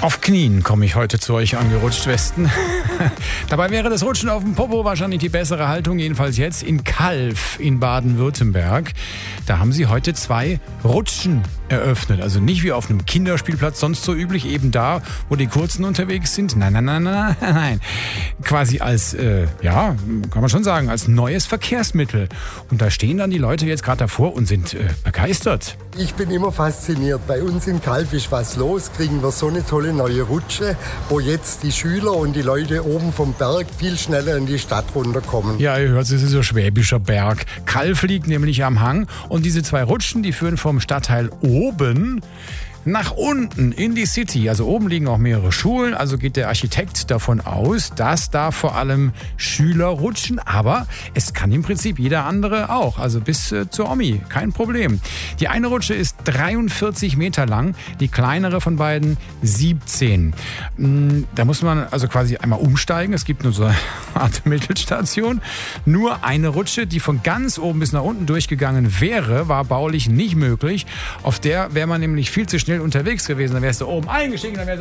Auf Knien komme ich heute zu euch angerutscht, Westen. Dabei wäre das Rutschen auf dem Popo wahrscheinlich die bessere Haltung, jedenfalls jetzt in Calw in Baden-Württemberg. Da haben sie heute 2 Rutschen eröffnet. Also nicht wie auf einem Kinderspielplatz sonst so üblich, eben da, wo die Kurzen unterwegs sind. Nein. Quasi als, kann man schon sagen, als neues Verkehrsmittel. Und da stehen dann die Leute jetzt gerade davor und sind begeistert. Ich bin immer fasziniert. Bei uns in Calw ist was los, kriegen wir so eine tolle neue Rutsche, wo jetzt die Schüler und die Leute oben vom Berg viel schneller in die Stadt runterkommen. Ja, ihr hört, es ist so Schwäbischer Berg. Calw liegt nämlich am Hang und diese 2 Rutschen, die führen vom Stadtteil oben nach unten in die City. Also oben liegen auch mehrere Schulen, also geht der Architekt davon aus, dass da vor allem Schüler rutschen, aber es kann im Prinzip jeder andere auch, also bis zur Omi, kein Problem. Die eine Rutsche ist 43 Meter lang, die kleinere von beiden 17. Da muss man also quasi einmal umsteigen, es gibt nur so eine Art Mittelstation. Nur eine Rutsche, die von ganz oben bis nach unten durchgegangen wäre, war baulich nicht möglich. Auf der wäre man nämlich viel zu schnell unterwegs gewesen, dann wärst du oben eingestiegen, dann wärst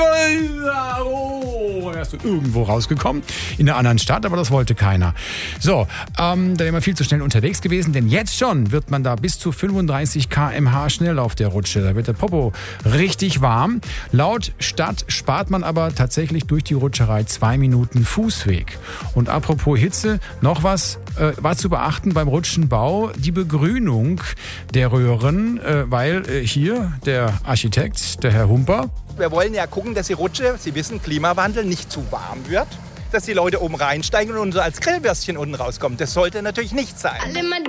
du irgendwo rausgekommen, in einer anderen Stadt, aber das wollte keiner. So, da wäre man viel zu schnell unterwegs gewesen, denn jetzt schon wird man da bis zu 35 km/h schnell auf der Rutsche. Da wird der Popo richtig warm. Laut Stadt spart man aber tatsächlich durch die Rutscherei 2 Minuten Fußweg. Und apropos Hitze, noch was war zu beachten beim Rutschenbau, die Begrünung der Röhren, weil hier der Architekt, der Herr Humper. Wir wollen ja gucken, dass die Rutsche, Sie wissen, Klimawandel, nicht zu warm wird, dass die Leute oben reinsteigen und so als Grillwürstchen unten rauskommen. Das sollte natürlich nicht sein.